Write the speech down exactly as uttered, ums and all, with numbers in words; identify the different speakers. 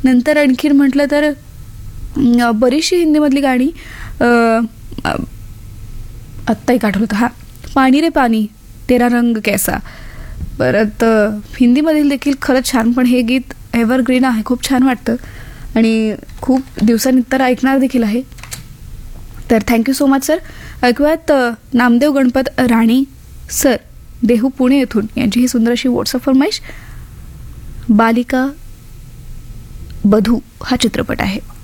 Speaker 1: नंतर आणखीन म्हटलं तर अ, बरीचशी हिंदीमधली गाणी, अ, अ, आत्ता एक आठवतं, हां, पाणी रे पाणी तेरा रंग कैसा. परत अ, हिंदीमधील देखील खरंच छान, पण हे गीत एव्हरग्रीन आहे, खूप छान वाटतं आणि खूप दिवसानंतर ऐकणार देखील आहे. तर थँक्यू सो मच सर. ऐकूयात अ, नामदेव गणपत राणी सर, देहू पुणे येथून, यांची ही सुंदर अशी व्हॉट्सअप फरमाईश. बालिका बधू हा चित्रपट आहे.